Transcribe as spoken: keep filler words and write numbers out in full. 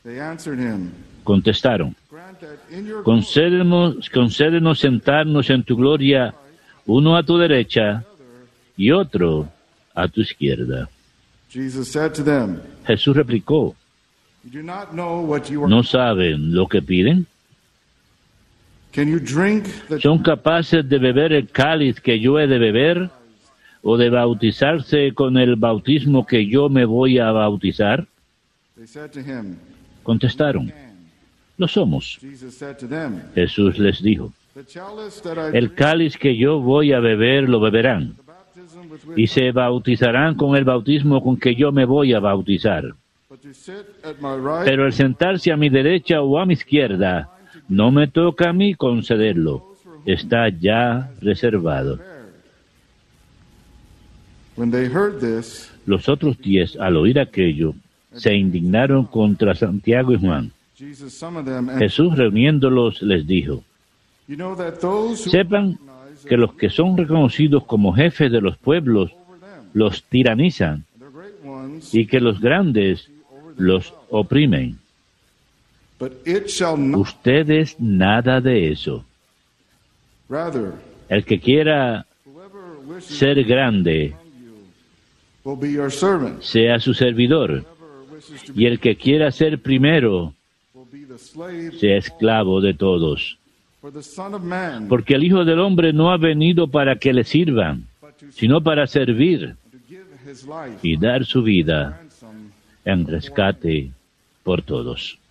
They answered him, Contestaron, "Grant that in your glory concédenos, concédenos sentarnos en tu gloria, uno a tu derecha y otro a tu izquierda. Jesus said to them, Jesús replicó, "You do not know what you are. ¿no saben lo que piden? Can you drink the ¿Son capaces de beber el cáliz que yo he de beber o de bautizarse con el bautismo que yo me voy a bautizar?" They said to him, Contestaron, lo somos. Jesus said to them, Jesús les dijo, "The chalice that I el drink, cáliz que yo voy a beber lo beberán, the baptism with y which se bautizarán con el bautismo con que yo me voy a bautizar. but to sit at my right Pero el sentarse a mi derecha o a mi izquierda, no me toca a mí concederlo. Está ya reservado. When they heard this, Los otros diez, al oír aquello, se indignaron contra Santiago y Juan. Jesus summoned them and Jesús, reuniéndolos, les dijo, you know that those who sepan que los que son reconocidos como jefes de los pueblos over them, los tiranizan the great ones, y que los grandes los oprimen. but it shall not. Ustedes nada de eso. Rather, El que quiera whoever wishes ser grande, will be your servant. sea su servidor, Whoever wishes to be y el que quiera ser primero, will be the slave. sea esclavo de todos. For the Son of Man Porque el Hijo del Hombre no ha venido para que le sirvan, but to, sino para servir to give his life y dar su vida ransom en rescate por todos.